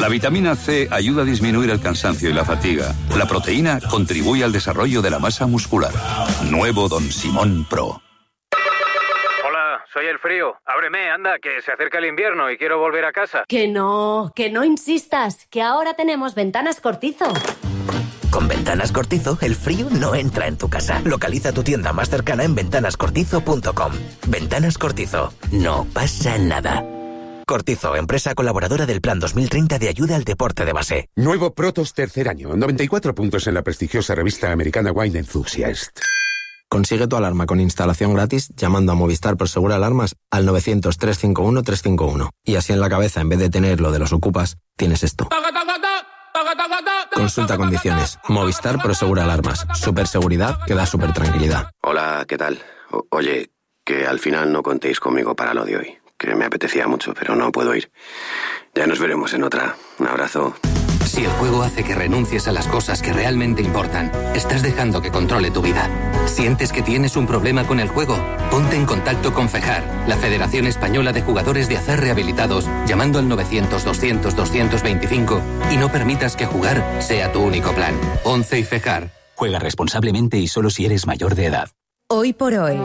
La vitamina C ayuda a disminuir el cansancio y la fatiga. La proteína contribuye al desarrollo de la masa muscular. Nuevo Don Simón Pro. Hola, soy el frío. Ábreme, anda, que se acerca el invierno y quiero volver a casa. Que no insistas, que ahora tenemos Ventanas Cortizo. Con Ventanas Cortizo, el frío no entra en tu casa. Localiza tu tienda más cercana en ventanascortizo.com. Ventanas Cortizo. No pasa nada. Cortizo, empresa colaboradora del Plan 2030 de ayuda al deporte de base. Nuevo Protos tercer año. 94 puntos en la prestigiosa revista americana Wine Enthusiast. Consigue tu alarma con instalación gratis llamando a Movistar Prosegur Alarmas al 900-351-351. Y así en la cabeza, en vez de tener lo de los ocupas, tienes esto. Consulta condiciones. Movistar Prosegur Alarmas. Superseguridad que da super tranquilidad. Hola, ¿qué tal? Oye, que al final no contéis conmigo para lo de hoy. Que me apetecía mucho, pero no puedo ir. Ya nos veremos en otra. Un abrazo. Si el juego hace que renuncies a las cosas que realmente importan, estás dejando que controle tu vida. ¿Sientes que tienes un problema con el juego? Ponte en contacto con FEJAR, la Federación Española de Jugadores de Azar Rehabilitados, llamando al 900-200-225 y no permitas que jugar sea tu único plan. 11 y FEJAR. Juega responsablemente y solo si eres mayor de edad. Hoy por hoy.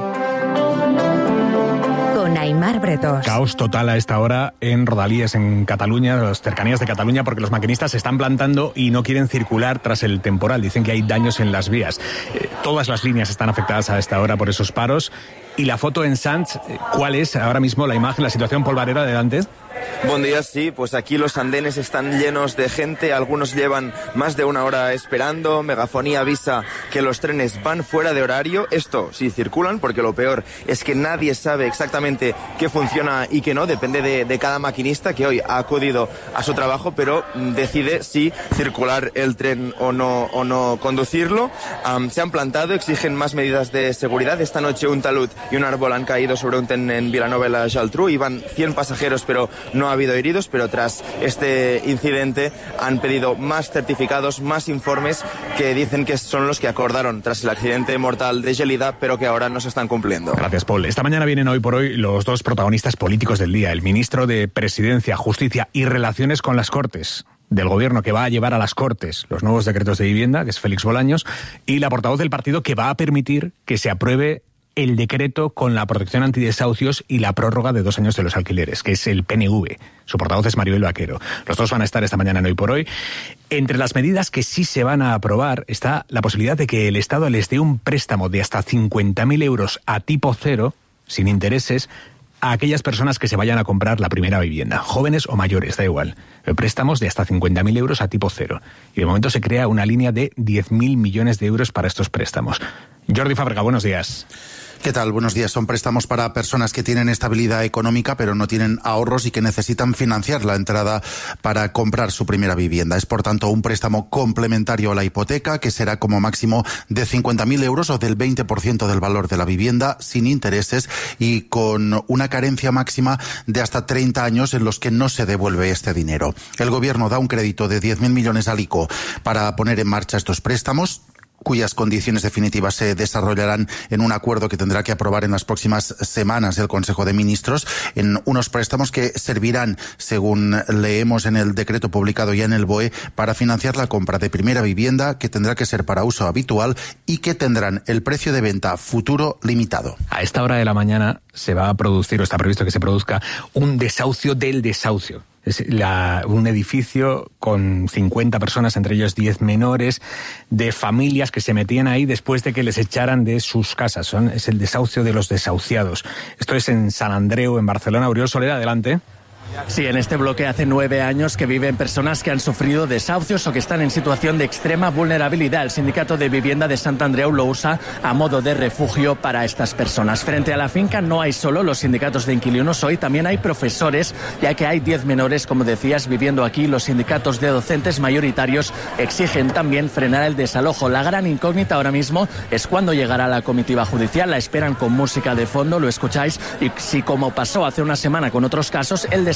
Aimar Bretos. Caos total a esta hora en Rodalies, en Cataluña, las cercanías de Cataluña, porque los maquinistas se están plantando y no quieren circular tras el temporal. Dicen que hay daños en las vías. Todas las líneas están afectadas a esta hora por esos paros. Y la foto en Sants, ¿cuál es ahora mismo la imagen, la situación? Polvareda, adelante. Buen día, sí, pues aquí los andenes están llenos de gente, algunos llevan más de una hora esperando, Megafonía avisa que los trenes van fuera de horario, esto sí circulan, porque lo peor es que nadie sabe exactamente qué funciona y qué no, depende de cada maquinista que hoy ha acudido a su trabajo, pero decide si circular el tren o no conducirlo. Se han plantado, exigen más medidas de seguridad. Esta noche un talud y un árbol han caído sobre un tren en Vilanova i la Geltrú, iban 100 pasajeros, pero no ha habido heridos, pero tras este incidente han pedido más certificados, más informes que dicen que son los que acordaron tras el accidente mortal de Gelida, pero que ahora no se están cumpliendo. Gracias, Paul. Esta mañana vienen hoy por hoy los dos protagonistas políticos del día, el ministro de Presidencia, Justicia y Relaciones con las Cortes del Gobierno, que va a llevar a las Cortes los nuevos decretos de vivienda, que es Félix Bolaños, y la portavoz del partido que va a permitir que se apruebe el decreto con la protección antidesahucios y la prórroga de 2 años de los alquileres, que es el PNV. Su portavoz es Maribel Vaquero. Los dos van a estar esta mañana en Hoy por Hoy. Entre las medidas que sí se van a aprobar está la posibilidad de que el Estado les dé un préstamo de hasta 50.000 euros a tipo cero, sin intereses, a aquellas personas que se vayan a comprar la primera vivienda, jóvenes o mayores, da igual. Préstamos de hasta 50.000 euros a tipo cero. Y de momento se crea una línea de 10.000 millones de euros para estos préstamos. Jordi Fábrega, buenos días. ¿Qué tal? Buenos días. Son préstamos para personas que tienen estabilidad económica pero no tienen ahorros y que necesitan financiar la entrada para comprar su primera vivienda. Es, por tanto, un préstamo complementario a la hipoteca que será como máximo de 50.000 euros o del 20% del valor de la vivienda, sin intereses y con una carencia máxima de hasta 30 años en los que no se devuelve este dinero. El Gobierno da un crédito de 10.000 millones al ICO para poner en marcha estos préstamos, cuyas condiciones definitivas se desarrollarán en un acuerdo que tendrá que aprobar en las próximas semanas el Consejo de Ministros, en unos préstamos que servirán, según leemos en el decreto publicado ya en el BOE, para financiar la compra de primera vivienda, que tendrá que ser para uso habitual y que tendrán el precio de venta futuro limitado. A esta hora de la mañana se va a producir, o está previsto que se produzca, un desahucio del desahucio. Es un edificio con 50 personas, entre ellos 10 menores, de familias que se metían ahí después de que les echaran de sus casas. Es el desahucio de los desahuciados. Esto es en Sant Andreu, en Barcelona. Oriol Soler, adelante. Sí, en este bloque hace 9 años que viven personas que han sufrido desahucios o que están en situación de extrema vulnerabilidad. El Sindicato de Vivienda de Sant Andreu lo usa a modo de refugio para estas personas. Frente a la finca no hay solo los sindicatos de inquilinos hoy, también hay profesores, ya que hay 10 menores, como decías, viviendo aquí. Los sindicatos de docentes mayoritarios exigen también frenar el desalojo. La gran incógnita ahora mismo es cuándo llegará la comitiva judicial. La esperan con música de fondo, lo escucháis, y si, como pasó hace una semana con otros casos, el desalojo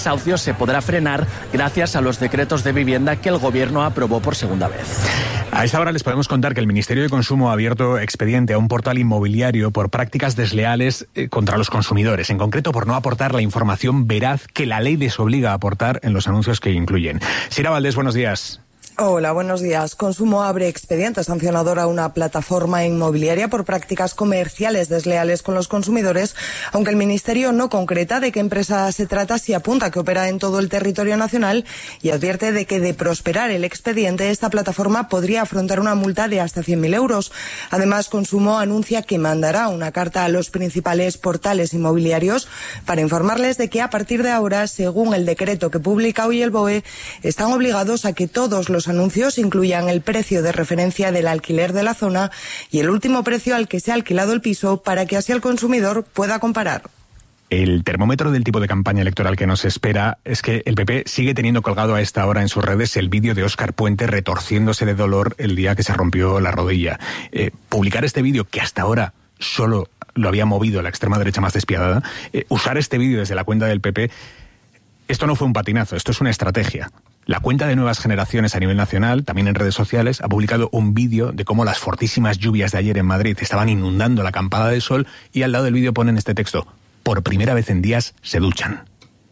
desahucios se podrá frenar gracias a los decretos de vivienda que el Gobierno aprobó por segunda vez. A esta hora les podemos contar que el Ministerio de Consumo ha abierto expediente a un portal inmobiliario por prácticas desleales contra los consumidores, en concreto por no aportar la información veraz que la ley les obliga a aportar en los anuncios que incluyen. Sira Valdés, buenos días. Hola, buenos días. Consumo abre expediente sancionador a una plataforma inmobiliaria por prácticas comerciales desleales con los consumidores, aunque el Ministerio no concreta de qué empresa se trata, si apunta que opera en todo el territorio nacional y advierte de que de prosperar el expediente, esta plataforma podría afrontar una multa de hasta 100.000 euros. Además, Consumo anuncia que mandará una carta a los principales portales inmobiliarios para informarles de que a partir de ahora, según el decreto que publica hoy el BOE, están obligados a que todos los anuncios incluyan el precio de referencia del alquiler de la zona y el último precio al que se ha alquilado el piso para que así el consumidor pueda comparar. El termómetro del tipo de campaña electoral que nos espera es que el PP sigue teniendo colgado a esta hora en sus redes el vídeo de Óscar Puente retorciéndose de dolor el día que se rompió la rodilla. Publicar este vídeo, que hasta ahora solo lo había movido la extrema derecha más despiadada, usar este vídeo desde la cuenta del PP, esto no fue un patinazo, esto es una estrategia. La cuenta de Nuevas Generaciones a nivel nacional, también en redes sociales, ha publicado un vídeo de cómo las fortísimas lluvias de ayer en Madrid estaban inundando la Acampada del Sol y al lado del vídeo ponen este texto: por primera vez en días se duchan.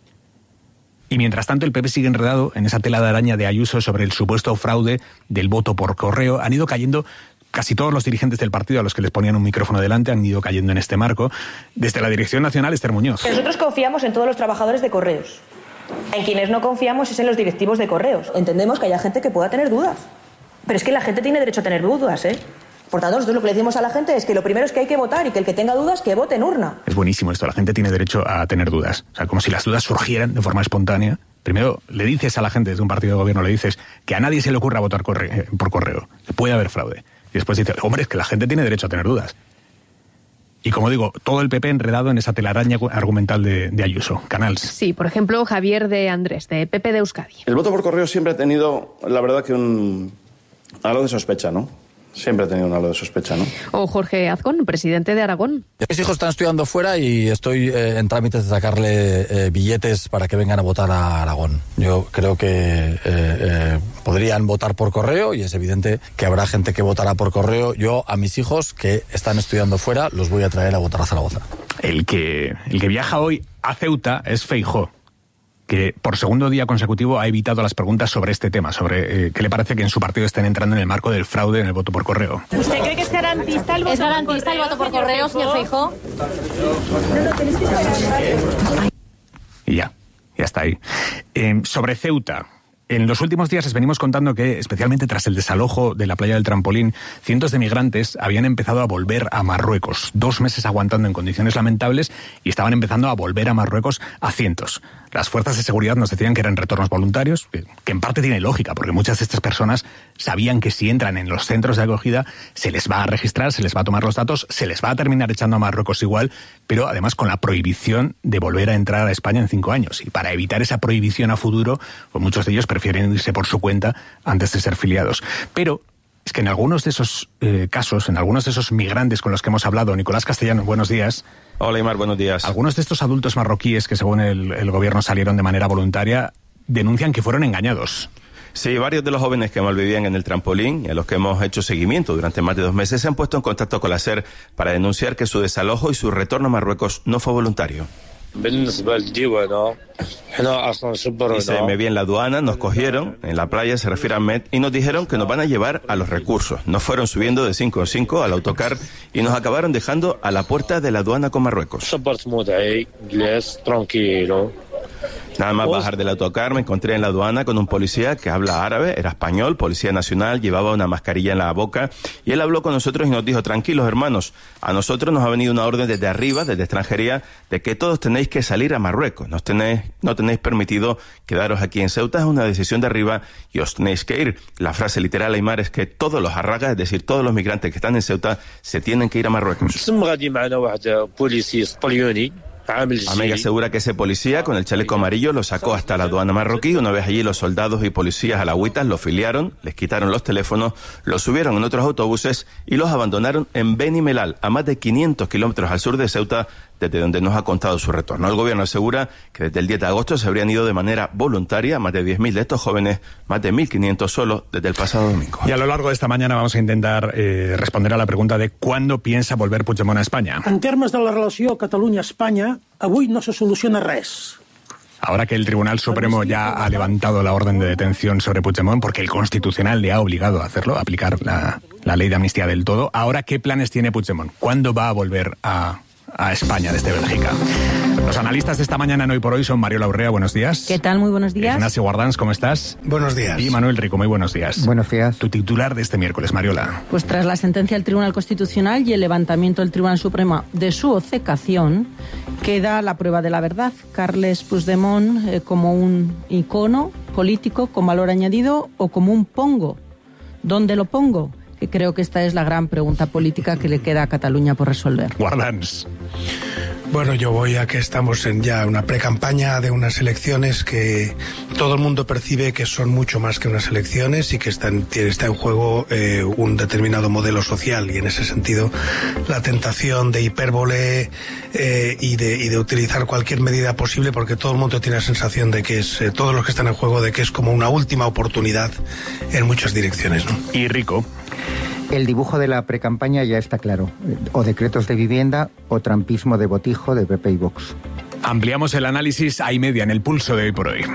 Y mientras tanto el PP sigue enredado en esa tela de araña de Ayuso sobre el supuesto fraude del voto por correo. Han ido cayendo casi todos los dirigentes del partido a los que les ponían un micrófono delante, han ido cayendo en este marco. Desde la Dirección Nacional, Esther Muñoz. Nosotros confiamos en todos los trabajadores de Correos. En quienes no confiamos es en los directivos de Correos. Entendemos que haya gente que pueda tener dudas. Pero es que la gente tiene derecho a tener dudas, ¿eh? Por tanto, nosotros lo que le decimos a la gente es que lo primero es que hay que votar y que el que tenga dudas, que vote en urna. Es buenísimo esto, la gente tiene derecho a tener dudas. O sea, como si las dudas surgieran de forma espontánea. Primero, le dices a la gente desde un partido de gobierno, le dices que a nadie se le ocurra votar por correo, que puede haber fraude. Y después dices, hombre, es que la gente tiene derecho a tener dudas. Y como digo, todo el PP enredado en esa telaraña argumental de Ayuso. Canals. Sí, por ejemplo, Javier de Andrés, de PP de Euskadi. El voto por correo siempre ha tenido, la verdad, que algo de sospecha, ¿no? Siempre ha tenido un halo de sospecha, ¿no? O Jorge Azcón, presidente de Aragón. Mis hijos están estudiando fuera y estoy en trámites de sacarle billetes para que vengan a votar a Aragón. Yo creo que podrían votar por correo y es evidente que habrá gente que votará por correo. Yo a mis hijos que están estudiando fuera los voy a traer a votar a Zaragoza. El que viaja hoy a Ceuta es Feijóo, que por segundo día consecutivo ha evitado las preguntas sobre este tema, sobre qué le parece que en su partido estén entrando en el marco del fraude en el voto por correo. ¿Usted cree que es garantista el voto por correo, señor Feijóo? Y ya está ahí. Sobre Ceuta. En los últimos días les venimos contando que, especialmente tras el desalojo de la playa del Trampolín, cientos de migrantes habían empezado a volver a Marruecos. 2 meses aguantando en condiciones lamentables y estaban empezando a volver a Marruecos a cientos. Las fuerzas de seguridad nos decían que eran retornos voluntarios, que en parte tiene lógica, porque muchas de estas personas sabían que si entran en los centros de acogida se les va a registrar, se les va a tomar los datos, se les va a terminar echando a Marruecos igual, pero además con la prohibición de volver a entrar a España en 5 años. Y para evitar esa prohibición a futuro, pues muchos de ellos prefieren irse por su cuenta antes de ser filiados. Pero es que en algunos de esos casos, en algunos de esos migrantes con los que hemos hablado, Nicolás Castellano, buenos días. Hola, Imar, buenos días. Algunos de estos adultos marroquíes que según el gobierno salieron de manera voluntaria denuncian que fueron engañados. Sí, varios de los jóvenes que malvivían en el Trampolín y a los que hemos hecho seguimiento durante más de 2 meses se han puesto en contacto con la SER para denunciar que su desalojo y su retorno a Marruecos no fue voluntario. Dice, me vi en la aduana, nos cogieron, en la playa, se refiere a Ahmed, y nos dijeron que nos van a llevar a los recursos. Nos fueron subiendo de 5 en 5 al autocar y nos acabaron dejando a la puerta de la aduana con Marruecos. Nada más bajar del autocar me encontré en la aduana con un policía que habla árabe, era español, policía nacional, llevaba una mascarilla en la boca y él habló con nosotros y nos dijo, tranquilos hermanos, a nosotros nos ha venido una orden desde arriba, desde extranjería, de que todos tenéis que salir a Marruecos, no tenéis permitido quedaros aquí en Ceuta, es una decisión de arriba y os tenéis que ir. La frase literal, Aymar, es que todos los arragas, es decir, todos los migrantes que están en Ceuta, se tienen que ir a Marruecos. Ahmed asegura que ese policía con el chaleco amarillo lo sacó hasta la aduana marroquí. Una vez allí los soldados y policías alagüitas los filiaron, les quitaron los teléfonos, los subieron en otros autobuses y los abandonaron en Beni Mellal, a más de 500 kilómetros al sur de Ceuta, desde donde nos ha contado su retorno. El gobierno asegura que desde el 10 de agosto se habrían ido de manera voluntaria más de 10.000 de estos jóvenes, más de 1.500 solo desde el pasado domingo. Y a lo largo de esta mañana vamos a intentar responder a la pregunta de ¿cuándo piensa volver Puigdemont a España? En termes de la relació Catalunya-Espanya, avui no se soluciona res. Ahora que el Tribunal Supremo ya ha levantado la orden de detención sobre Puigdemont, porque el Constitucional le ha obligado a hacerlo, a aplicar la ley de amnistía del todo, ahora, ¿qué planes tiene Puigdemont? ¿Cuándo va a volver a España desde Bélgica? Los analistas de esta mañana en Hoy por Hoy son Mariola Urrea, buenos días. ¿Qué tal? Muy buenos días. Ignacio Guardans, ¿cómo estás? Buenos días. Y Manuel Rico, muy buenos días. Buenos días. Tu titular de este miércoles, Mariola. Pues tras la sentencia del Tribunal Constitucional y el levantamiento del Tribunal Supremo de su obcecación, queda la prueba de la verdad. Carles Puigdemont como un icono político con valor añadido o como un pongo. ¿Dónde lo pongo? Que creo que esta es la gran pregunta política que le queda a Cataluña por resolver. Guardans. Bueno, yo voy a que estamos en ya una precampaña de unas elecciones que todo el mundo percibe que son mucho más que unas elecciones y que está en juego un determinado modelo social, y en ese sentido la tentación de hipérbole y de utilizar cualquier medida posible, porque todo el mundo tiene la sensación de que es, todos los que están en juego, de que es como una última oportunidad en muchas direcciones, ¿no? Y Rico. El dibujo de la precampaña ya está claro. O decretos de vivienda o trampismo de botijo de PP y Vox. Ampliamos el análisis a y media en el pulso de Hoy por Hoy.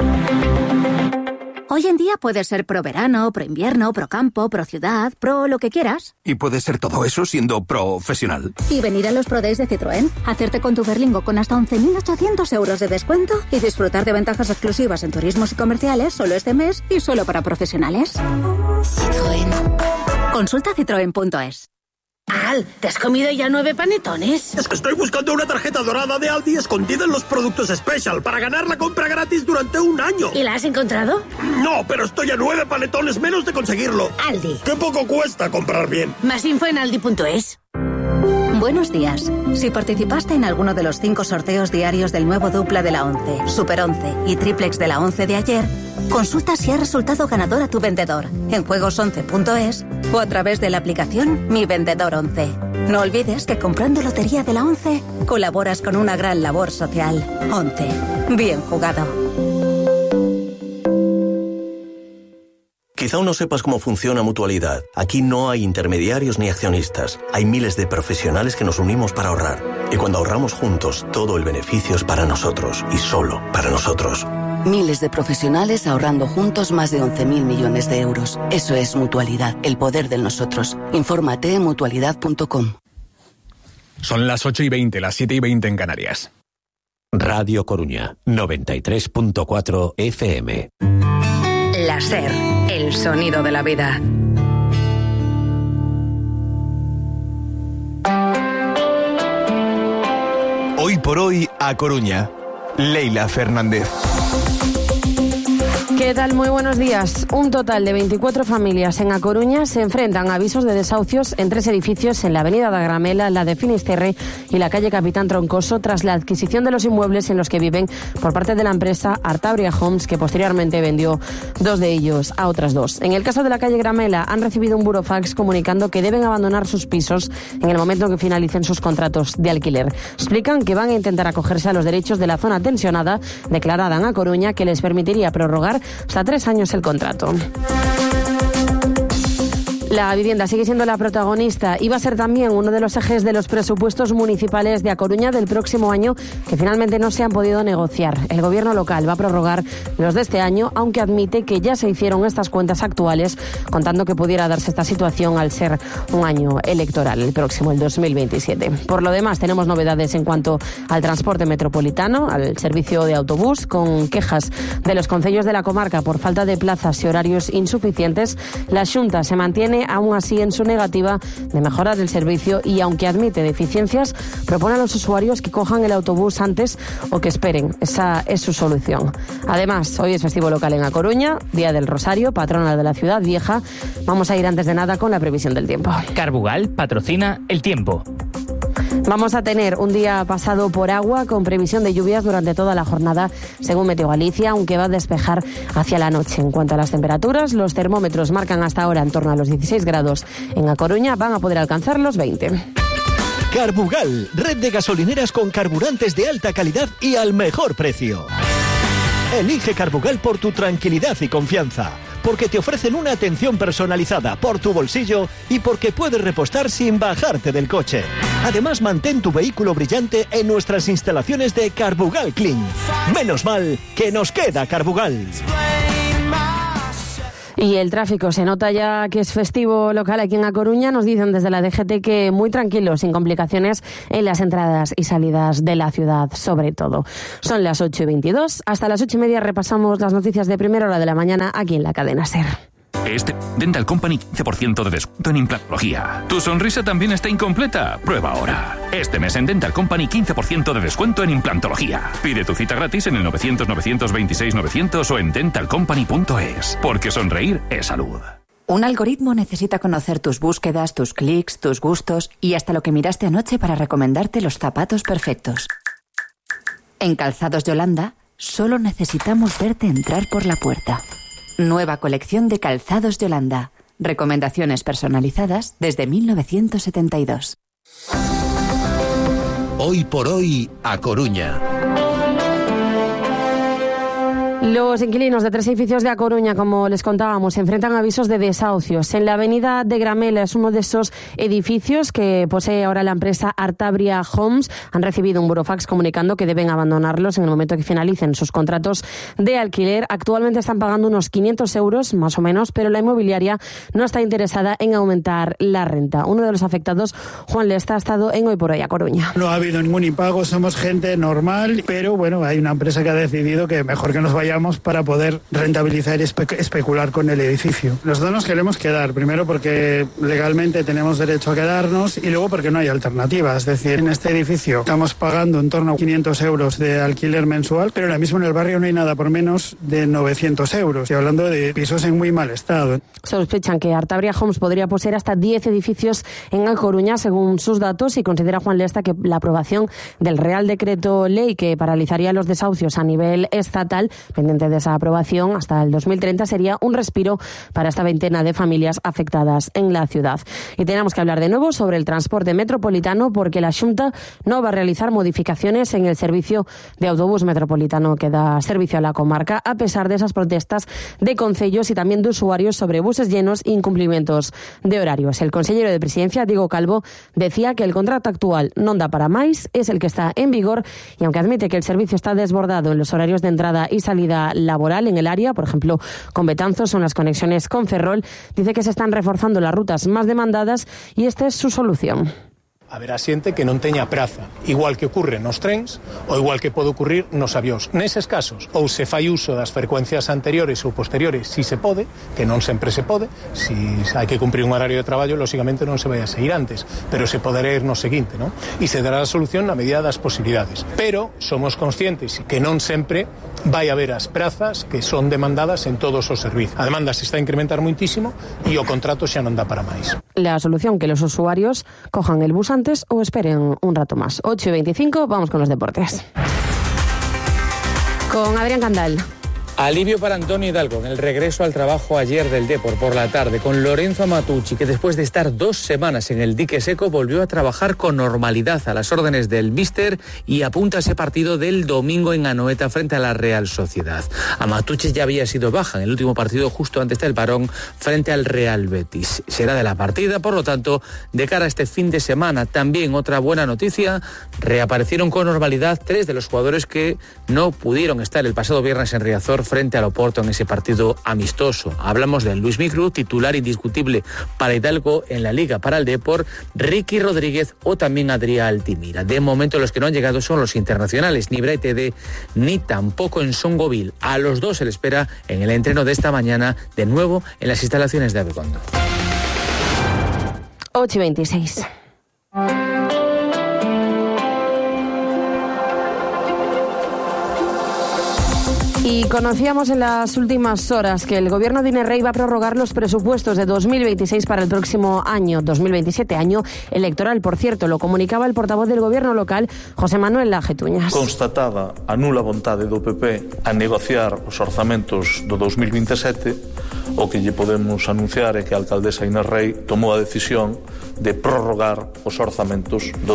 Hoy en día puedes ser pro verano, pro invierno, pro campo, pro ciudad, pro lo que quieras. Y puedes ser todo eso siendo profesional. Y venir a los Pro Days de Citroën, hacerte con tu Berlingo con hasta 11.800 euros de descuento y disfrutar de ventajas exclusivas en turismos y comerciales solo este mes y solo para profesionales. Citroën. Consulta citroen.es. Al, ¿te has comido ya 9 panetones? Es que estoy buscando una tarjeta dorada de Aldi escondida en los productos Special para ganar la compra gratis durante un año. ¿Y la has encontrado? No, pero estoy a 9 panetones menos de conseguirlo. Aldi. ¡Qué poco cuesta comprar bien! Más info en aldi.es. Buenos días. Si participaste en alguno de los 5 sorteos diarios del nuevo dupla de la 11, Super 11 y Triplex de la 11 de ayer, consulta si ha resultado ganador a tu vendedor en juegos11.es o a través de la aplicación Mi Vendedor 11. No olvides que comprando Lotería de la 11 colaboras con una gran labor social. 11. Bien jugado. Quizá aún no sepas cómo funciona Mutualidad. Aquí no hay intermediarios ni accionistas. Hay miles de profesionales que nos unimos para ahorrar. Y cuando ahorramos juntos, todo el beneficio es para nosotros y solo para nosotros. Miles de profesionales ahorrando juntos más de 11.000 millones de euros. Eso es Mutualidad, el poder del nosotros. Infórmate en mutualidad.com. Son las 8:20, las 7:20 en Canarias. Radio Coruña, 93.4 FM. La SER, el sonido de la vida. Hoy por hoy, a Coruña. Leila Fernández. ¿Qué tal? Muy buenos días. Un total de 24 familias en A Coruña se enfrentan a avisos de desahucios en 3 edificios en la avenida da Gramela, la de Finisterre y la calle Capitán Troncoso tras la adquisición de los inmuebles en los que viven por parte de la empresa Artabria Homes, que posteriormente vendió 2 de ellos a otras 2. En el caso de la calle Gramela han recibido un burofax comunicando que deben abandonar sus pisos en el momento en que finalicen sus contratos de alquiler. Explican que van a intentar acogerse a los derechos de la zona tensionada declarada en A Coruña, que les permitiría prorrogar hasta 3 años el contrato. La vivienda sigue siendo la protagonista y va a ser también uno de los ejes de los presupuestos municipales de A Coruña del próximo año, que finalmente no se han podido negociar. El gobierno local va a prorrogar los de este año, aunque admite que ya se hicieron estas cuentas actuales, contando que pudiera darse esta situación al ser un año electoral, el próximo, el 2027. Por lo demás, tenemos novedades en cuanto al transporte metropolitano, al servicio de autobús, con quejas de los concellos de la comarca por falta de plazas y horarios insuficientes. La Xunta se mantiene aún así en su negativa de mejorar el servicio y, aunque admite deficiencias, propone a los usuarios que cojan el autobús antes o que esperen. Esa es su solución. Además, hoy es festivo local en A Coruña, Día del Rosario, patrona de la ciudad vieja. Vamos a ir antes de nada con la previsión del tiempo. Carbugal patrocina el tiempo. Vamos a tener un día pasado por agua con previsión de lluvias durante toda la jornada, según Meteo Galicia, aunque va a despejar hacia la noche. En cuanto a las temperaturas, los termómetros marcan hasta ahora en torno a los 16 grados. En A Coruña van a poder alcanzar los 20. Carbugal, red de gasolineras con carburantes de alta calidad y al mejor precio. Elige Carbugal por tu tranquilidad y confianza, porque te ofrecen una atención personalizada por tu bolsillo y porque puedes repostar sin bajarte del coche. Además, mantén tu vehículo brillante en nuestras instalaciones de Carbugal Clean. Menos mal que nos queda Carbugal. Y el tráfico, se nota ya que es festivo local aquí en A Coruña. Nos dicen desde la DGT que muy tranquilo, sin complicaciones en las entradas y salidas de la ciudad, sobre todo. Son las 8:22. Hasta las 8:30 repasamos las noticias de primera hora de la mañana aquí en la cadena SER. Dental Company, 15% de descuento en implantología. ¿Tu sonrisa también está incompleta? Prueba ahora. Este mes en Dental Company, 15% de descuento en implantología. Pide tu cita gratis en el 900-926-900 o en dentalcompany.es. Porque sonreír es salud. Un algoritmo necesita conocer tus búsquedas, tus clics, tus gustos y hasta lo que miraste anoche para recomendarte los zapatos perfectos. En Calzados Yolanda, solo necesitamos verte entrar por la puerta. Nueva colección de Calzados Yolanda. Recomendaciones personalizadas desde 1972. Hoy por hoy, A Coruña. Los inquilinos de 3 edificios de A Coruña, como les contábamos, se enfrentan a avisos de desahucios. En la avenida de Gramela es uno de esos edificios que posee ahora la empresa Artabria Homes. Han recibido un burofax comunicando que deben abandonarlos en el momento que finalicen sus contratos de alquiler. Actualmente están pagando unos 500 euros, más o menos, pero la inmobiliaria no está interesada en aumentar la renta. Uno de los afectados, Juan Lesta, ha estado en Hoy por Hoy A Coruña. No ha habido ningún impago, somos gente normal, pero bueno, hay una empresa que ha decidido que mejor que nos vayamos para poder rentabilizar y especular con el edificio. Nosotros nos queremos quedar, primero porque legalmente tenemos derecho a quedarnos y luego porque no hay alternativa. Es decir, en este edificio estamos pagando en torno a 500 euros de alquiler mensual, pero ahora mismo en el barrio no hay nada por menos de 900 euros. Estoy hablando de pisos en muy mal estado. Sospechan que Artabria Homes podría poseer hasta 10 edificios en A Coruña, según sus datos, y considera Juan Lesta que la aprobación del Real Decreto Ley que paralizaría los desahucios a nivel estatal, pendiente de esa aprobación hasta el 2030, sería un respiro para esta veintena de familias afectadas en la ciudad. Y tenemos que hablar de nuevo sobre el transporte metropolitano, porque la Xunta no va a realizar modificaciones en el servicio de autobús metropolitano que da servicio a la comarca, a pesar de esas protestas de concellos y también de usuarios sobre buses llenos e incumplimientos de horarios. El consellero de Presidencia, Diego Calvo, decía que el contrato actual non dá para máis, es el que está en vigor, y aunque admite que el servicio está desbordado en los horarios de entrada y salida laboral en el área, por ejemplo, con Betanzos o en las conexiones con Ferrol, dice que se están reforzando las rutas más demandadas y esta es su solución. Haberá xente que non teña praza, igual que ocurre nos trens ou igual que pode ocurrir nos avións. Neses casos, ou se fai uso das frecuencias anteriores ou posteriores, si se pode, que non sempre se pode, si hai que cumprir un horario de traballo, lógicamente non se vai a seguir antes, pero se poderá ir no seguinte, non? E se dará a solución na medida das posibilidades. Pero somos conscientes que non sempre vai haber as prazas que son demandadas en todos os servizos. A demanda se está a incrementar moitísimo e o contrato xa non dá para máis. La solución, que los usuarios cojan el bus antes o esperen un rato más. 8:25, vamos con los deportes. Con Adrián Candal. Alivio para Antonio Hidalgo en el regreso al trabajo ayer del Depor por la tarde, con Lorenzo Amatucci, que después de estar 2 semanas en el dique seco volvió a trabajar con normalidad a las órdenes del míster y apunta a ese partido del domingo en Anoeta frente a la Real Sociedad. Amatucci ya había sido baja en el último partido justo antes del parón frente al Real Betis. Será de la partida, por lo tanto, de cara a este fin de semana. También otra buena noticia, reaparecieron con normalidad 3 de los jugadores que no pudieron estar el pasado viernes en Riazor frente al Oporto en ese partido amistoso. Hablamos de Luis Micru, titular indiscutible para Hidalgo en la Liga para el Depor, Ricky Rodríguez o también Adrià Altimira. De momento los que no han llegado son los internacionales, ni Braithwaite ni tampoco en Songoville. A los 2 se le espera en el entreno de esta mañana, de nuevo en las instalaciones de Abegondo. 8:26. Y conocíamos en las últimas horas que el gobierno de Inés Rey va a prorrogar los presupuestos de 2026 para el próximo año, 2027, año electoral. Por cierto, lo comunicaba el portavoz del gobierno local, José Manuel Lajetuñas. Constatada a nula vontade do PP a negociar os orzamentos do 2027, o que lle podemos anunciar é que a alcaldesa Inés Rey tomou a decisión de prorrogar os orzamentos do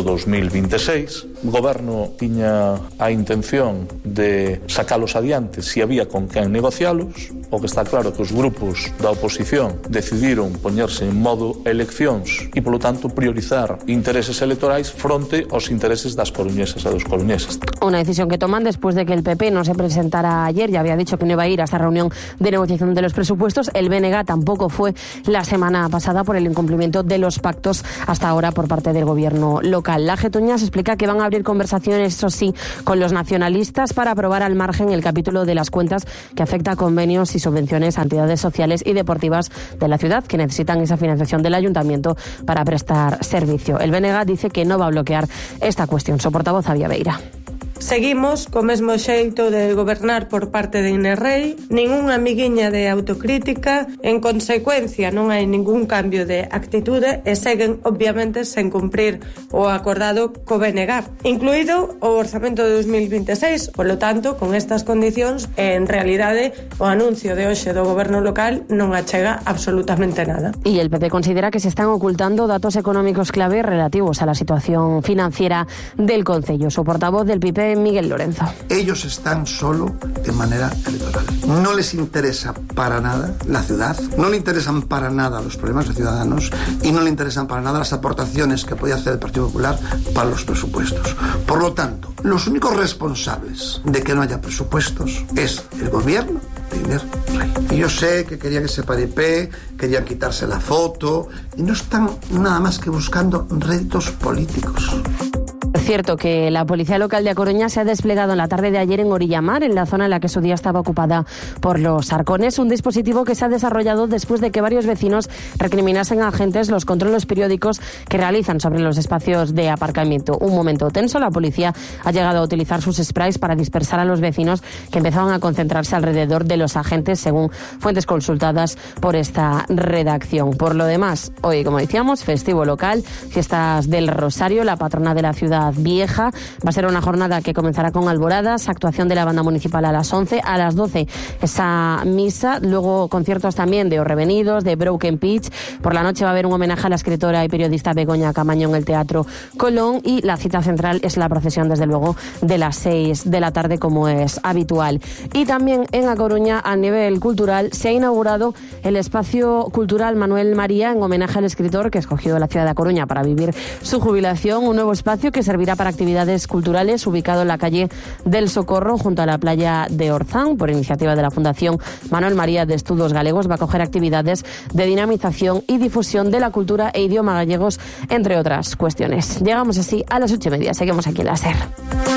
2026. O goberno tiña a intención de sacalos adiante se había con quen negocialos. O que está claro que os grupos da oposición decidiron poñerse en modo eleccións e, polo tanto, priorizar intereses electorais fronte aos intereses das coruñesas e dos coruñeses. Una decisión que toman después de que el PP no se presentara ayer, ya había dicho que no iba a ir a esta reunión de negociación de los presupuestos. El BNG tampoco fue la semana pasada por el incumplimiento de los pactos hasta ahora por parte del gobierno local. Lajetuñas explica que van a abrir conversaciones, eso sí, con los nacionalistas para aprobar al margen el capítulo de las cuentas que afecta a convenios y subvenciones a entidades sociales y deportivas de la ciudad que necesitan esa financiación del ayuntamiento para prestar servicio. El BNG dice que no va a bloquear esta cuestión. Su portavoz, Javier Beira. Seguimos co mesmo xeito de gobernar por parte de Inés Rey, ningunha amiguiña de autocrítica, en consecuencia non hai ningún cambio de actitude e seguen, obviamente, sen cumprir o acordado co BNG, incluído o orzamento de 2026. Polo tanto, con estas condicións, en realidade, o anuncio de hoxe do goberno local non achega absolutamente nada. Y el PP considera que se están ocultando datos económicos clave relativos a la situación financiera del concello. Su portavoz del PP, Miguel Lorenzo. Ellos están solo de manera electoral. No les interesa para nada la ciudad, no le interesan para nada los problemas de ciudadanos y no le interesan para nada las aportaciones que podía hacer el Partido Popular para los presupuestos. Por lo tanto, los únicos responsables de que no haya presupuestos es el gobierno de Inés Rey. Y yo sé que quería que se paripé, querían quitarse la foto y no están nada más que buscando réditos políticos. Es cierto que la Policía Local de A Coruña se ha desplegado en la tarde de ayer en Orillamar, en la zona en la que su día estaba ocupada por los arcones, un dispositivo que se ha desarrollado después de que varios vecinos recriminasen a agentes los controles periódicos que realizan sobre los espacios de aparcamiento. Un momento tenso, la policía ha llegado a utilizar sus sprays para dispersar a los vecinos que empezaban a concentrarse alrededor de los agentes, según fuentes consultadas por esta redacción. Por lo demás, hoy, como decíamos, festivo local, fiestas del Rosario, la patrona de la ciudad vieja. Va a ser una jornada que comenzará con alboradas, actuación de la banda municipal a las 11, a las 12 esa misa, luego conciertos también de Os Revenidos, de Broken Pitch. Por la noche va a haber un homenaje a la escritora y periodista Begoña Camaño en el Teatro Colón y la cita central es la procesión, desde luego, de las 6 de la tarde, como es habitual. Y también en A Coruña, a nivel cultural, se ha inaugurado el espacio cultural Manuel María en homenaje al escritor que escogió la ciudad de A Coruña para vivir su jubilación, un nuevo espacio que servirá para actividades culturales, ubicado en la calle del Socorro, junto a la playa de Orzán, por iniciativa de la Fundación Manuel María de Estudos Galegos. Va a acoger actividades de dinamización y difusión de la cultura e idioma gallegos, entre otras cuestiones. Llegamos así a las 8:30. Seguimos aquí en la SER.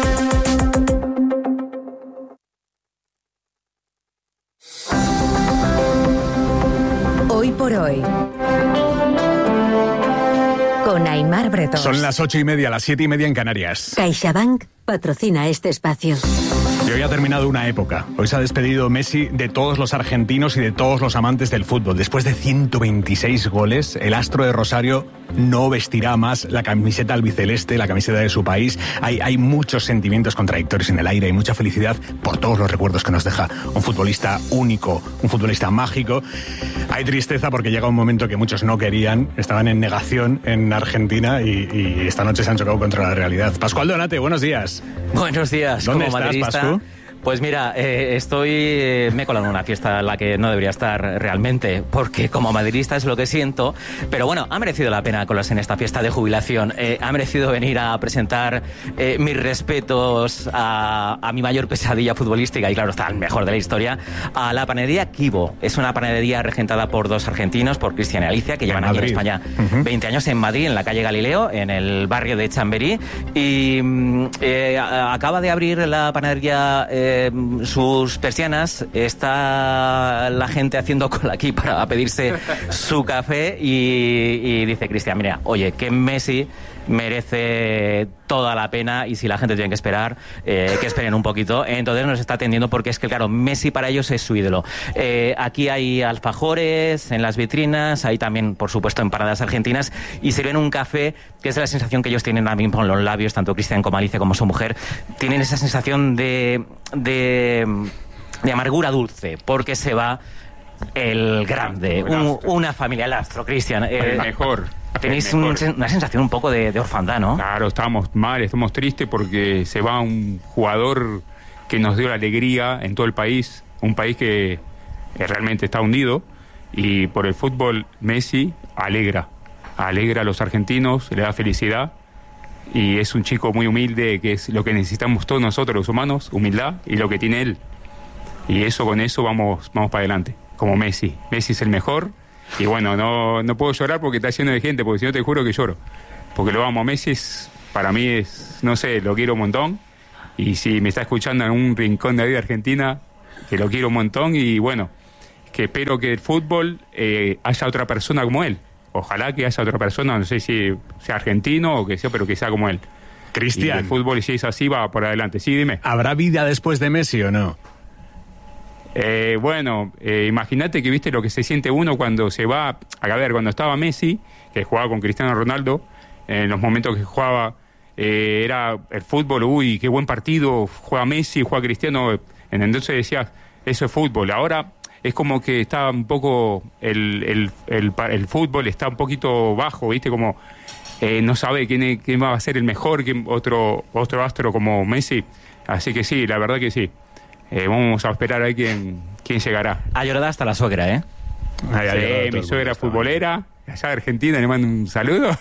Hoy por hoy, con Aimar Bretón. Son las 8:30, las 7:30 en Canarias. CaixaBank patrocina este espacio. Y hoy ha terminado una época. Hoy se ha despedido Messi de todos los argentinos y de todos los amantes del fútbol. Después de 126 goles, el astro de Rosario no vestirá más la camiseta albiceleste, la camiseta de su país. Hay muchos sentimientos contradictorios en el aire y mucha felicidad por todos los recuerdos que nos deja un futbolista único, un futbolista mágico. Hay tristeza porque llega un momento que muchos no querían, estaban en negación en Argentina y esta noche se han chocado contra la realidad. Pascual Donate, buenos días. Buenos días. ¿Dónde como estás, madridista, Pascu? Pues mira, me he colado en una fiesta en la que no debería estar realmente, porque como madridista es lo que siento, pero bueno, ha merecido la pena colarse en esta fiesta de jubilación, ha merecido venir a presentar mis respetos a mi mayor pesadilla futbolística, y claro, está el mejor de la historia, a la panadería Kibo. Es una panadería regentada por dos argentinos, por Cristian y Alicia, que llevan aquí en España 20 años en Madrid, en la calle Galileo, en el barrio de Chamberí, y acaba de abrir la panadería sus persianas. Está la gente haciendo cola aquí para pedirse su café y dice Cristian, mira, oye, que Messi merece toda la pena, y si la gente tiene que esperar, que esperen un poquito. Entonces nos está atendiendo, porque es que, claro, Messi para ellos es su ídolo. Aquí hay alfajores en las vitrinas, hay también, por supuesto, empanadas argentinas, y sirven un café, que es la sensación que ellos tienen ahora mismo en los labios, tanto Cristian como Alicia como su mujer. Tienen esa sensación de amargura dulce, porque se va el grande, una familia, el astro, Cristian. El mejor. Tenéis una sensación un poco de orfandad, ¿no? Claro, estamos mal, estamos tristes porque se va un jugador que nos dio la alegría en todo el país, un país que realmente está hundido, y por el fútbol Messi alegra a los argentinos, le da felicidad, y es un chico muy humilde, que es lo que necesitamos todos nosotros los humanos, humildad, y lo que tiene él. Y con eso vamos para adelante, como Messi. Messi es el mejor. Y bueno, no puedo llorar porque está lleno de gente, porque si no te juro que lloro. Porque lo amo. Messi para mí no sé, lo quiero un montón. Y si me está escuchando en un rincón de la vida argentina, que lo quiero un montón. Y bueno, que espero que el fútbol haya otra persona como él. Ojalá que haya otra persona, no sé si sea argentino o que sea, pero que sea como él. Cristian. Y el fútbol, si es así, va por adelante. Sí, dime. ¿Habrá vida después de Messi o no? Imagínate que viste lo que se siente uno cuando se va. A ver, cuando estaba Messi, que jugaba con Cristiano Ronaldo, en los momentos que jugaba, era el fútbol, uy, qué buen partido, juega Messi, juega Cristiano. Entonces decías, eso es fútbol. Ahora es como que está un poco, el fútbol está un poquito bajo, viste, como no sabe quién va a ser el mejor, otro astro como Messi. Así que sí, la verdad que sí. Vamos a esperar a ver quién llegará. Ha llorado hasta la suegra, ¿eh? Sí, mi suegra futbolera, allá de Argentina, le mando un saludo.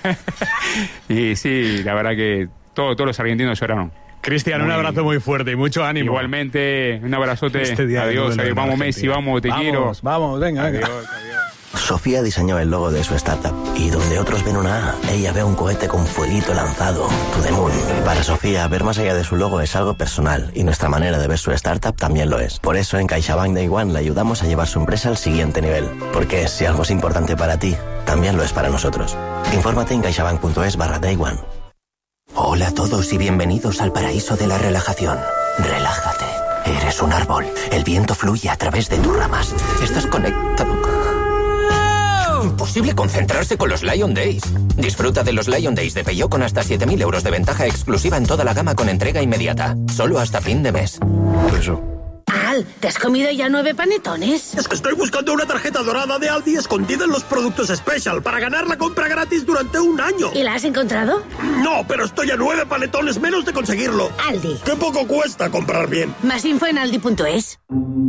Y sí, la verdad que todos los argentinos lloraron. Cristian, un abrazo muy fuerte y mucho ánimo. Igualmente, un abrazote. Adiós, vamos Messi, vamos, te quiero. Vamos, venga. Adiós. Sofía diseñó el logo de su startup y donde otros ven una A, ella ve un cohete con fueguito lanzado, To The Moon. Para Sofía, ver más allá de su logo es algo personal y nuestra manera de ver su startup también lo es. Por eso en CaixaBank Day One le ayudamos a llevar su empresa al siguiente nivel. Porque si algo es importante para ti, también lo es para nosotros. Infórmate en caixabank.es/Day One. Hola a todos y bienvenidos al paraíso de la relajación. Relájate. Eres un árbol. El viento fluye a través de tus ramas. Estás conectado con... Imposible concentrarse con los Lion Days. Disfruta de los Lion Days de Peugeot con hasta 7.000 euros de ventaja exclusiva en toda la gama con entrega inmediata. Solo hasta fin de mes. Eso. Al, ¿te has comido ya 9 panetones? Es que estoy buscando una tarjeta dorada de Aldi escondida en los productos Special para ganar la compra gratis durante un año. ¿Y la has encontrado? No, pero estoy a 9 panetones menos de conseguirlo. Aldi. ¡Qué poco cuesta comprar bien! Más info en aldi.es.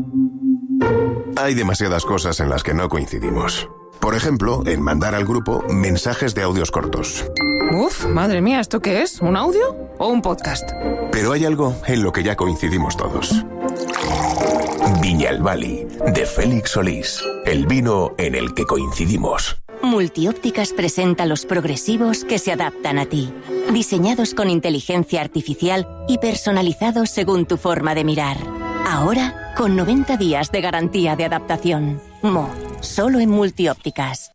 Hay demasiadas cosas en las que no coincidimos. Por ejemplo, en mandar al grupo mensajes de audios cortos. Uf, madre mía, ¿esto qué es? ¿Un audio o un podcast? Pero hay algo en lo que ya coincidimos todos. Viñalbali, de Félix Solís. El vino en el que coincidimos. Multiópticas presenta los progresivos que se adaptan a ti. Diseñados con inteligencia artificial y personalizados según tu forma de mirar. Ahora, con 90 días de garantía de adaptación. Solo en Multiópticas.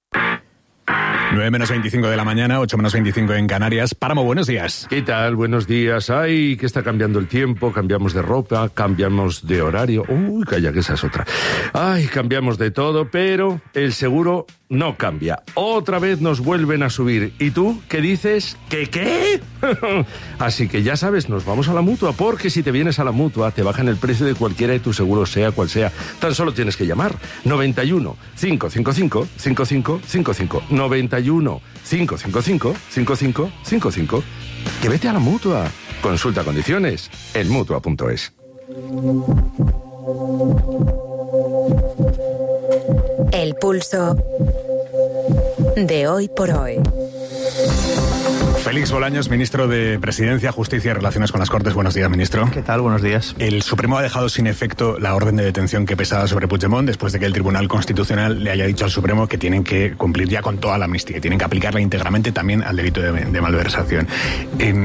9 menos 25 de la mañana, 8 menos 25 en Canarias. Páramo, buenos días. ¿Qué tal? Buenos días. Ay, que está cambiando el tiempo, cambiamos de ropa, cambiamos de horario. Uy, calla, que esa es otra. Ay, cambiamos de todo, pero el seguro no cambia. Otra vez nos vuelven a subir. ¿Y tú qué dices? ¿Qué? Así que ya sabes, nos vamos a la Mutua, porque si te vienes a la Mutua te bajan el precio de cualquiera de tus seguros, sea cual sea. Tan solo tienes que llamar 91 555 5555 91 555 5555. Que vete a la Mutua. Consulta condiciones en Mutua.es. El pulso de hoy por hoy. Félix Bolaños, ministro de Presidencia, Justicia y Relaciones con las Cortes. Buenos días, ministro. ¿Qué tal? Buenos días. El Supremo ha dejado sin efecto la orden de detención que pesaba sobre Puigdemont después de que el Tribunal Constitucional le haya dicho al Supremo que tienen que cumplir ya con toda la amnistía, que tienen que aplicarla íntegramente también al delito de malversación.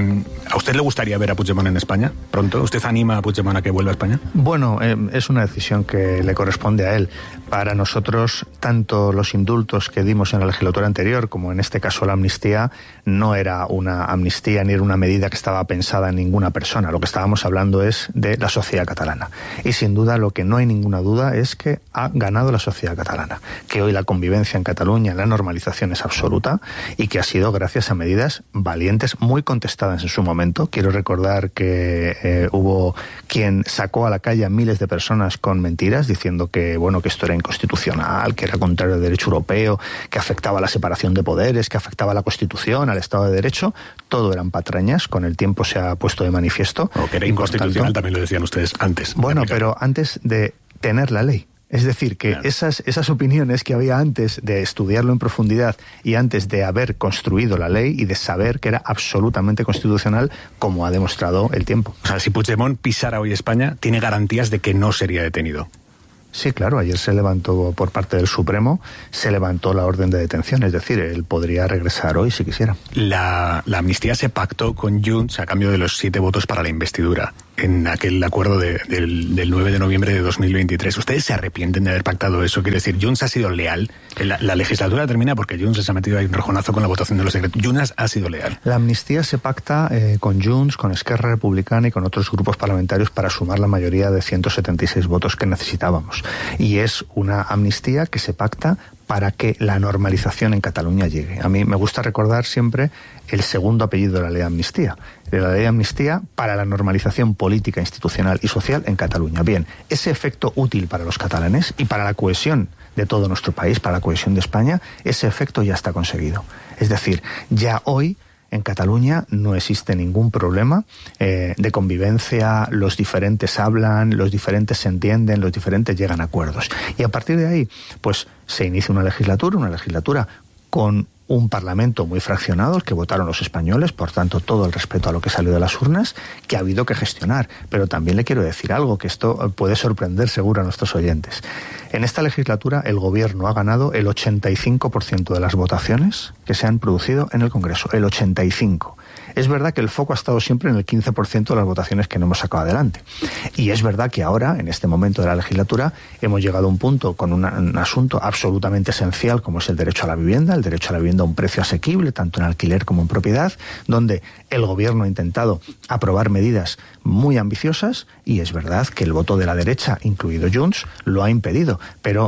¿A usted le gustaría ver a Puigdemont en España pronto? ¿Usted anima a Puigdemont a que vuelva a España? Bueno, es una decisión que le corresponde a él. Para nosotros, tanto los indultos que dimos en la legislatura anterior, como en este caso la amnistía, no era una amnistía ni era una medida que estaba pensada en ninguna persona. Lo que estábamos hablando es de la sociedad catalana. Y sin duda, lo que no hay ninguna duda es que ha ganado la sociedad catalana. Que hoy la convivencia en Cataluña, la normalización es absoluta y que ha sido gracias a medidas valientes, muy contestadas en su momento. Quiero recordar que hubo quien sacó a la calle a miles de personas con mentiras, diciendo que, bueno, que esto era inconstitucional, que era contrario al derecho europeo, que afectaba a la separación de poderes, que afectaba a la Constitución, al Estado de Derecho. Todo eran patrañas, con el tiempo se ha puesto de manifiesto. O que era inconstitucional, también lo decían ustedes antes. Bueno, pero antes de tener la ley. Es decir, que claro, esas opiniones que había antes de estudiarlo en profundidad y antes de haber construido la ley y de saber que era absolutamente constitucional, como ha demostrado el tiempo. O sea, si Puigdemont pisara hoy España, ¿tiene garantías de que no sería detenido? Sí, claro, ayer se levantó por parte del Supremo, se levantó la orden de detención, es decir, él podría regresar hoy si quisiera. La amnistía se pactó con Junts a cambio de los 7 votos para la investidura en aquel acuerdo del 9 de noviembre de 2023. ¿Ustedes se arrepienten de haber pactado eso? Quiere decir, Junts ha sido leal. La legislatura termina porque Junts se ha metido ahí un rejonazo con la votación de los secretos. Junts ha sido leal. La amnistía se pacta con Junts, con Esquerra Republicana y con otros grupos parlamentarios para sumar la mayoría de 176 votos que necesitábamos. Y es una amnistía que se pacta para que la normalización en Cataluña llegue. A mí me gusta recordar siempre el segundo apellido de la ley de amnistía. De la ley de amnistía para la normalización política, institucional y social en Cataluña. Bien, ese efecto útil para los catalanes y para la cohesión de todo nuestro país, para la cohesión de España, ese efecto ya está conseguido. Es decir, ya hoy en Cataluña no existe ningún problema de convivencia, los diferentes hablan, los diferentes se entienden, los diferentes llegan a acuerdos. Y a partir de ahí, pues se inicia una legislatura con un parlamento muy fraccionado, el que votaron los españoles, por tanto todo el respeto a lo que salió de las urnas, que ha habido que gestionar. Pero también le quiero decir algo, que esto puede sorprender seguro a nuestros oyentes. En esta legislatura el gobierno ha ganado el 85% de las votaciones que se han producido en el Congreso, el 85%. Es verdad que el foco ha estado siempre en el 15% de las votaciones que no hemos sacado adelante. Y es verdad que ahora, en este momento de la legislatura, hemos llegado a un punto con un asunto absolutamente esencial como es el derecho a la vivienda, el derecho a la vivienda a un precio asequible, tanto en alquiler como en propiedad, donde el gobierno ha intentado aprobar medidas muy ambiciosas y es verdad que el voto de la derecha, incluido Junts, lo ha impedido. Pero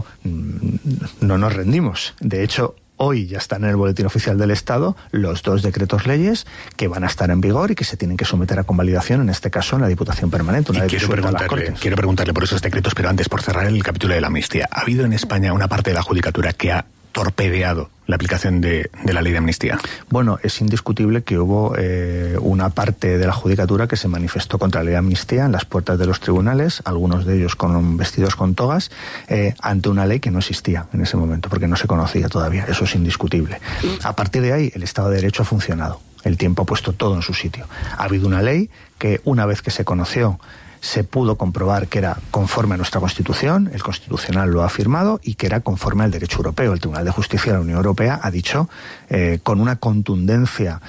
no nos rendimos. De hecho, hoy ya están en el Boletín Oficial del Estado los 2 decretos leyes que van a estar en vigor y que se tienen que someter a convalidación, en este caso en la Diputación Permanente. Quiero preguntarle por esos decretos, pero antes, por cerrar el capítulo de la amnistía. ¿Ha habido en España una parte de la judicatura que ha torpedeado la aplicación de la ley de amnistía? Bueno, es indiscutible que hubo una parte de la judicatura que se manifestó contra la ley de amnistía en las puertas de los tribunales, algunos de ellos vestidos con togas, ante una ley que no existía en ese momento, porque no se conocía todavía. Eso es indiscutible. A partir de ahí, el Estado de Derecho ha funcionado. El tiempo ha puesto todo en su sitio. Ha habido una ley que, una vez que se conoció, se pudo comprobar que era conforme a nuestra Constitución, el Constitucional lo ha afirmado, y que era conforme al derecho europeo. El Tribunal de Justicia de la Unión Europea ha dicho, con una contundencia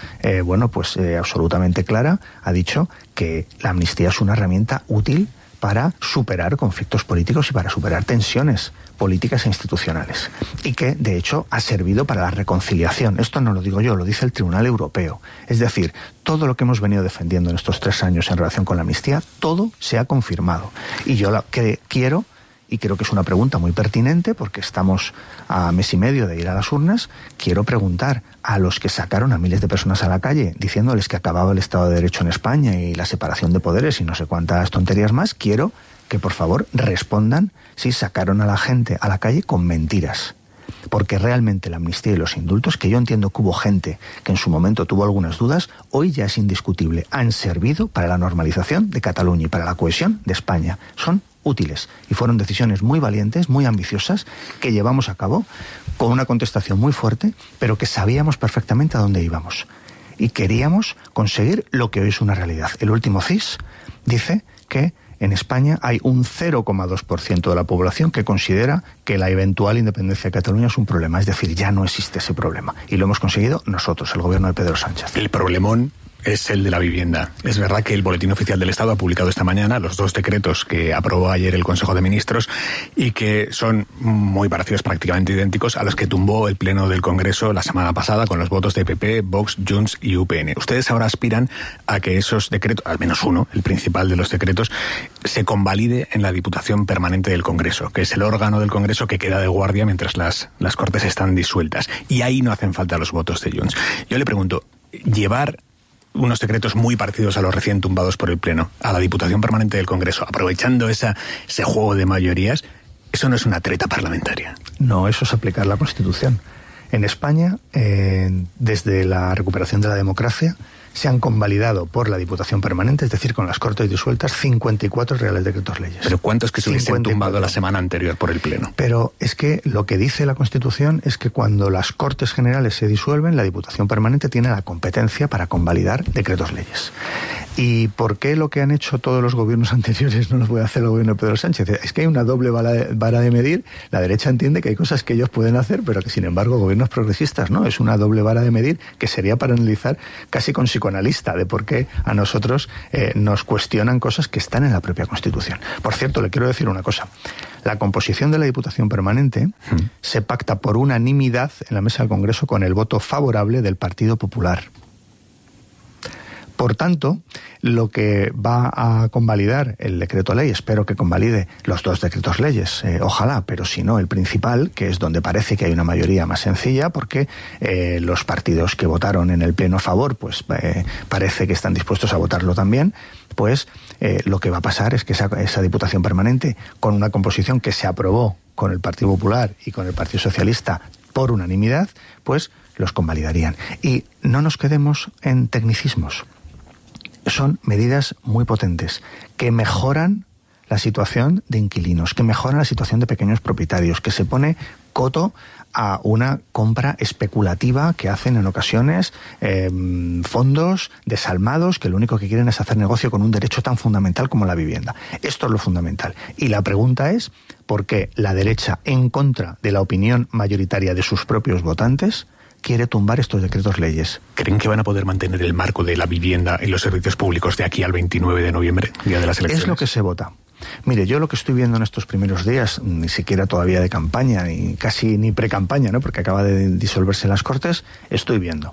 absolutamente clara, ha dicho que la amnistía es una herramienta útil para superar conflictos políticos y para superar tensiones políticas e institucionales. Y que, de hecho, ha servido para la reconciliación. Esto no lo digo yo, lo dice el Tribunal Europeo. Es decir, todo lo que hemos venido defendiendo en estos 3 años en relación con la amnistía, todo se ha confirmado. Y yo lo que quiero, y creo que es una pregunta muy pertinente, porque estamos a mes y medio de ir a las urnas, quiero preguntar a los que sacaron a miles de personas a la calle diciéndoles que acababa el Estado de Derecho en España y la separación de poderes y no sé cuántas tonterías más, quiero que por favor respondan si sacaron a la gente a la calle con mentiras. Porque realmente la amnistía y los indultos, que yo entiendo que hubo gente que en su momento tuvo algunas dudas, hoy ya es indiscutible. Han servido para la normalización de Cataluña y para la cohesión de España. Son útiles y fueron decisiones muy valientes, muy ambiciosas, que llevamos a cabo con una contestación muy fuerte, pero que sabíamos perfectamente a dónde íbamos. Y queríamos conseguir lo que hoy es una realidad. El último CIS dice que en España hay un 0,2% de la población que considera que la eventual independencia de Cataluña es un problema. Es decir, ya no existe ese problema. Y lo hemos conseguido nosotros, el gobierno de Pedro Sánchez. El problemón es el de la vivienda. Es verdad que el Boletín Oficial del Estado ha publicado esta mañana los 2 decretos que aprobó ayer el Consejo de Ministros y que son muy parecidos, prácticamente idénticos, a los que tumbó el Pleno del Congreso la semana pasada con los votos de PP, Vox, Junts y UPN. Ustedes ahora aspiran a que esos decretos, al menos uno, el principal de los decretos, se convalide en la Diputación Permanente del Congreso, que es el órgano del Congreso que queda de guardia mientras las Cortes están disueltas. Y ahí no hacen falta los votos de Junts. Yo le pregunto, llevar unos decretos muy parecidos a los recién tumbados por el Pleno a la Diputación Permanente del Congreso, aprovechando ese juego de mayorías, ¿eso no es una treta parlamentaria? No, eso es aplicar la Constitución. En España, desde la recuperación de la democracia, se han convalidado por la Diputación Permanente, es decir, con las Cortes disueltas, 54 reales decretos leyes. ¿Pero cuántos que se hubiesen tumbado la semana anterior por el Pleno? Pero es que lo que dice la Constitución es que cuando las Cortes Generales se disuelven, la Diputación Permanente tiene la competencia para convalidar decretos leyes. ¿Y por qué lo que han hecho todos los gobiernos anteriores no lo puede hacer el gobierno de Pedro Sánchez? Es que hay una doble vara de medir. La derecha entiende que hay cosas que ellos pueden hacer, pero que sin embargo gobiernos progresistas no. Es una doble vara de medir que sería para analizar casi con psicoanalista de por qué a nosotros nos cuestionan cosas que están en la propia Constitución. Por cierto, le quiero decir una cosa. La composición de la Diputación Permanente se pacta por unanimidad en la mesa del Congreso con el voto favorable del Partido Popular. Por tanto, lo que va a convalidar el decreto ley, espero que convalide los 2 decretos leyes, ojalá, pero si no, el principal, que es donde parece que hay una mayoría más sencilla, porque los partidos que votaron en el Pleno a favor, pues parece que están dispuestos a votarlo también, pues lo que va a pasar es que esa Diputación Permanente, con una composición que se aprobó con el Partido Popular y con el Partido Socialista por unanimidad, pues los convalidarían. Y no nos quedemos en tecnicismos. Son medidas muy potentes que mejoran la situación de inquilinos, que mejoran la situación de pequeños propietarios, que se pone coto a una compra especulativa que hacen en ocasiones fondos desalmados que lo único que quieren es hacer negocio con un derecho tan fundamental como la vivienda. Esto es lo fundamental. Y la pregunta es, ¿por qué la derecha, en contra de la opinión mayoritaria de sus propios votantes, quiere tumbar estos decretos leyes? ¿Creen que van a poder mantener el marco de la vivienda y los servicios públicos de aquí al 29 de noviembre, día de las elecciones? Es lo que se vota. Mire, yo lo que estoy viendo en estos primeros días, ni siquiera todavía de campaña, ni casi ni pre-campaña, ¿no?, porque acaba de disolverse las Cortes, estoy viendo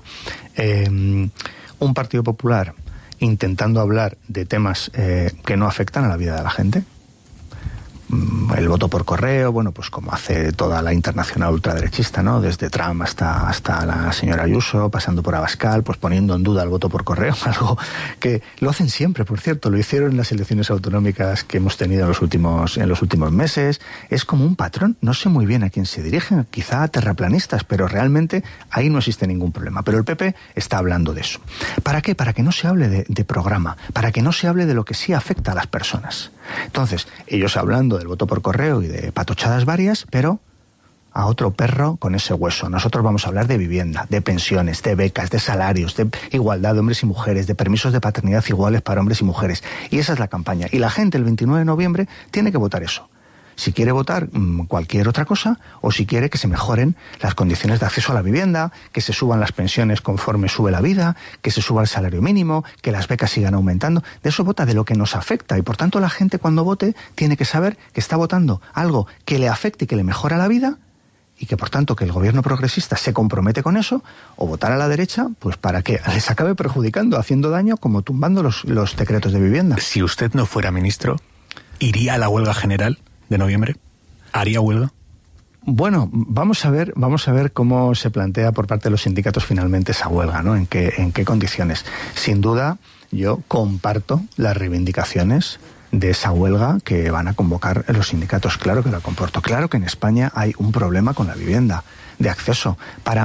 un Partido Popular intentando hablar de temas que no afectan a la vida de la gente. El voto por correo, bueno, pues como hace toda la internacional ultraderechista, ¿no? Desde Trump hasta la señora Ayuso, pasando por Abascal, pues poniendo en duda el voto por correo, algo que lo hacen siempre, por cierto, lo hicieron en las elecciones autonómicas que hemos tenido en los últimos meses. Es como un patrón, no sé muy bien a quién se dirigen, quizá a terraplanistas, pero realmente ahí no existe ningún problema. Pero el PP está hablando de eso. ¿Para qué? Para que no se hable de programa, para que no se hable de lo que sí afecta a las personas. Entonces, ellos hablando del voto por correo y de patochadas varias, pero a otro perro con ese hueso. Nosotros vamos a hablar de vivienda, de pensiones, de becas, de salarios, de igualdad de hombres y mujeres, de permisos de paternidad iguales para hombres y mujeres. Y esa es la campaña. Y la gente el 29 de noviembre tiene que votar eso. Si quiere votar cualquier otra cosa, o si quiere que se mejoren las condiciones de acceso a la vivienda, que se suban las pensiones conforme sube la vida, que se suba el salario mínimo, que las becas sigan aumentando. De eso vota, de lo que nos afecta. Y por tanto la gente cuando vote tiene que saber que está votando algo que le afecte y que le mejora la vida, y que por tanto que el gobierno progresista se compromete con eso, o votar a la derecha, pues para que les acabe perjudicando, haciendo daño, como tumbando los decretos de vivienda. Si usted no fuera ministro, ¿iría a la huelga general de noviembre? ¿Haría huelga? Bueno, vamos a ver cómo se plantea por parte de los sindicatos finalmente esa huelga, ¿no? En qué condiciones. Sin duda, yo comparto las reivindicaciones de esa huelga que van a convocar los sindicatos. Claro que la comporto. Claro que en España hay un problema con la vivienda, de acceso,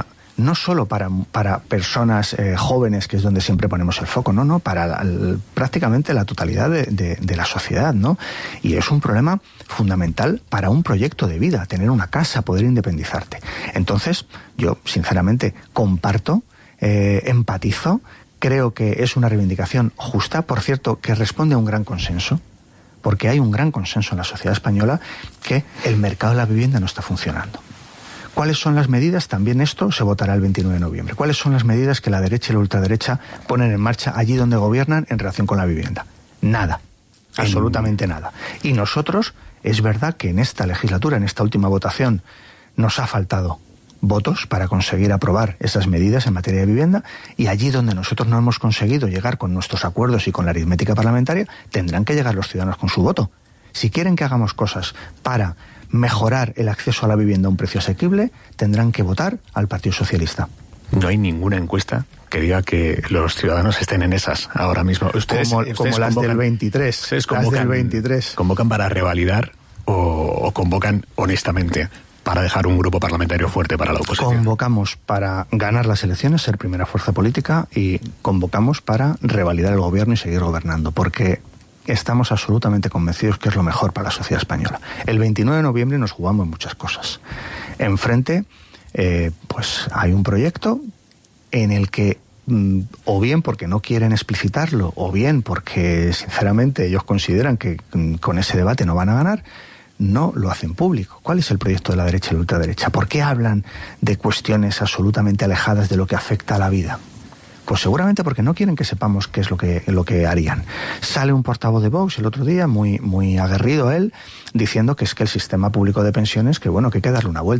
no solo para personas jóvenes, que es donde siempre ponemos el foco, no, para prácticamente la totalidad de la sociedad, ¿no? Y es un problema fundamental para un proyecto de vida, tener una casa, poder independizarte. Entonces, yo sinceramente comparto, empatizo, creo que es una reivindicación justa, por cierto, que responde a un gran consenso, porque hay un gran consenso en la sociedad española que el mercado de la vivienda no está funcionando. ¿Cuáles son las medidas? También esto se votará el 29 de noviembre. ¿Cuáles son las medidas que la derecha y la ultraderecha ponen en marcha allí donde gobiernan en relación con la vivienda? Nada. Absolutamente nada. Y nosotros, es verdad que en esta legislatura, en esta última votación, nos ha faltado votos para conseguir aprobar esas medidas en materia de vivienda, y allí donde nosotros no hemos conseguido llegar con nuestros acuerdos y con la aritmética parlamentaria, tendrán que llegar los ciudadanos con su voto. Si quieren que hagamos cosas para mejorar el acceso a la vivienda a un precio asequible, tendrán que votar al Partido Socialista. No hay ninguna encuesta que diga que los ciudadanos estén en esas ahora mismo. Ustedes como las del 23. Las del 23. ¿Convocan para revalidar o convocan honestamente para dejar un grupo parlamentario fuerte para la oposición? Convocamos para ganar las elecciones, ser primera fuerza política, y convocamos para revalidar el gobierno y seguir gobernando, porque estamos absolutamente convencidos que es lo mejor para la sociedad española. El 29 de noviembre nos jugamos muchas cosas. Enfrente, pues hay un proyecto en el que, o bien porque no quieren explicitarlo, o bien porque sinceramente ellos consideran que con ese debate no van a ganar, no lo hacen público. ¿Cuál es el proyecto de la derecha y la ultraderecha? ¿Por qué hablan de cuestiones absolutamente alejadas de lo que afecta a la vida? Pues seguramente porque no quieren que sepamos qué es lo que harían. Sale un portavoz de Vox el otro día, muy aguerrido él, diciendo que es que el sistema público de pensiones, que bueno, que hay que darle una vuelta.